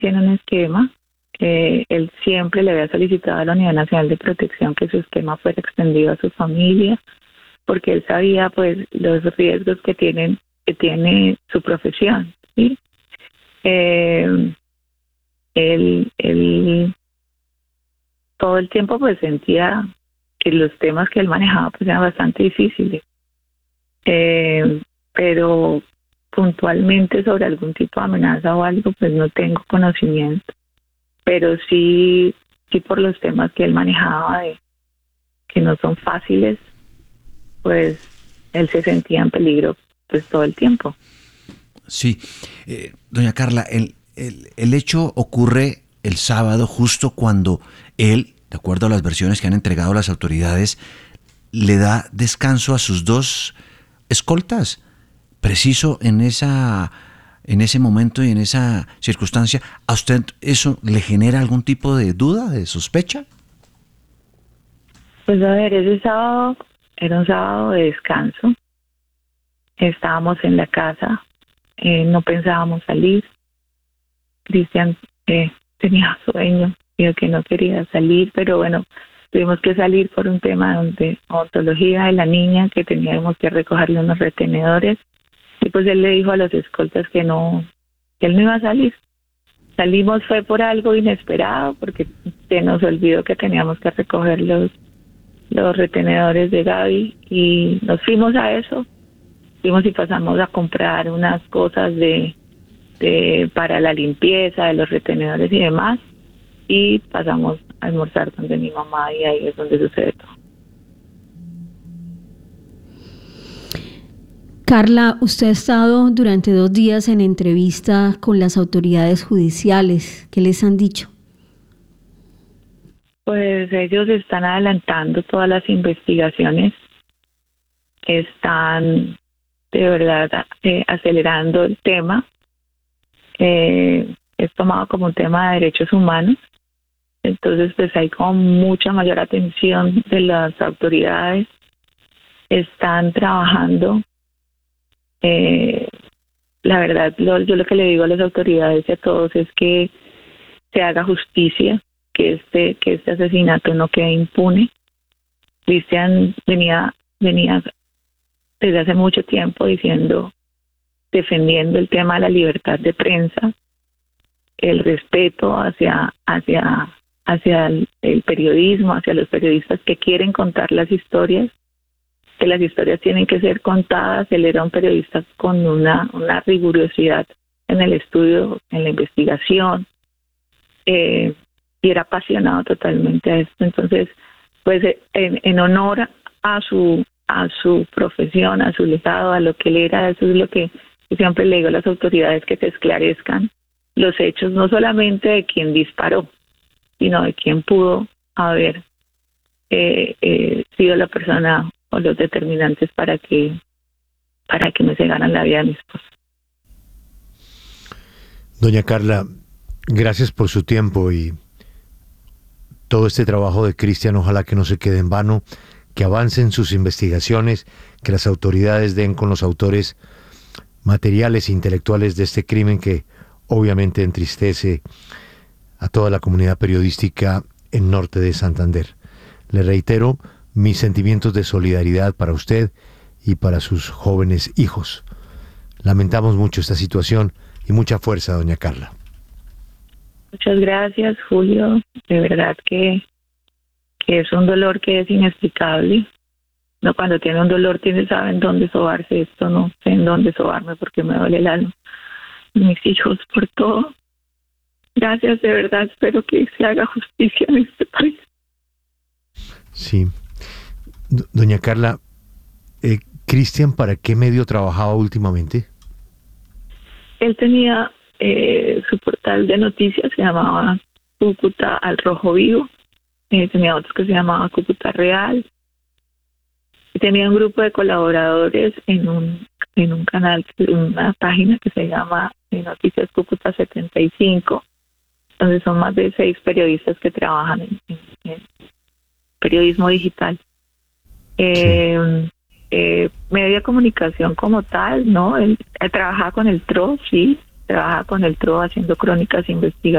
tiene un esquema. Él siempre le había solicitado a la Unidad Nacional de Protección que su esquema fuera extendido a su familia, porque él sabía pues los riesgos que tiene su profesión, ¿sí? Él todo el tiempo pues sentía que los temas que él manejaba pues eran bastante difíciles, pero puntualmente sobre algún tipo de amenaza o algo pues no tengo conocimiento, pero sí por los temas que él manejaba, que no son fáciles, pues él se sentía en peligro pues todo el tiempo. Sí, doña Carla, el hecho ocurre el sábado justo cuando él, de acuerdo a las versiones que han entregado las autoridades, le da descanso a sus dos escoltas, preciso en ese momento y en esa circunstancia. ¿A usted eso le genera algún tipo de duda, de sospecha? Pues a ver, ese sábado era un sábado de descanso. Estábamos en la casa, no pensábamos salir. Cristian tenía sueño, dijo que no quería salir, pero bueno, tuvimos que salir por un tema de odontología de la niña, que teníamos que recogerle unos retenedores, y pues él le dijo a los escoltas que él no iba a salir. Salimos fue por algo inesperado, porque se nos olvidó que teníamos que recoger los retenedores de Gaby, y nos fuimos a eso. Fuimos y pasamos a comprar unas cosas para la limpieza de los retenedores y demás, y pasamos a almorzar donde mi mamá, y ahí es donde sucede todo. Carla, usted ha estado durante 2 días en entrevista con las autoridades judiciales. ¿Qué les han dicho? Pues ellos están adelantando todas las investigaciones, están de verdad acelerando el tema. Es tomado como un tema de derechos humanos, entonces pues hay como mucha mayor atención de las autoridades. Están trabajando, la verdad, yo lo que le digo a las autoridades y a todos es que se haga justicia, que este asesinato no quede impune. Cristian venía desde hace mucho tiempo defendiendo el tema de la libertad de prensa, el respeto hacia el periodismo, hacia los periodistas que quieren contar las historias, que las historias tienen que ser contadas. Él era un periodista con una rigurosidad en el estudio, en la investigación, y era apasionado totalmente a esto. Entonces, pues en honor a su profesión, a su legado, a lo que él era, eso es lo que yo siempre le digo a las autoridades, que se esclarezcan los hechos, no solamente de quien disparó, sino de quien pudo haber sido la persona o los determinantes para que me cegaran la vida de mi esposo. Doña Carla, gracias por su tiempo y todo este trabajo de Cristian, ojalá que no se quede en vano, que avancen sus investigaciones, que las autoridades den con los autores materiales e intelectuales de este crimen que obviamente entristece a toda la comunidad periodística en norte de Santander. Le reitero mis sentimientos de solidaridad para usted y para sus jóvenes hijos. Lamentamos mucho esta situación y mucha fuerza, doña Carla. Muchas gracias, Julio. De verdad que es un dolor que es inexplicable. No, cuando tiene un dolor sabe en dónde sobarse. Esto no sé en dónde sobarme porque me duele el alma. Mis hijos, por todo. Gracias, de verdad. Espero que se haga justicia en este país. Sí. Doña Carla, Cristian, ¿para qué medio trabajaba últimamente? Él tenía su portal de noticias, se llamaba Cúcuta al Rojo Vivo. Tenía otros que se llamaba Cúcuta Real. Y tenía un grupo de colaboradores en un canal, una página que se llama Noticias Cúcuta 75, donde son más de 6 periodistas que trabajan en periodismo digital. Medio de comunicación como tal, ¿no? Él trabajaba con el TRO, sí, trabaja con el TRO haciendo crónicas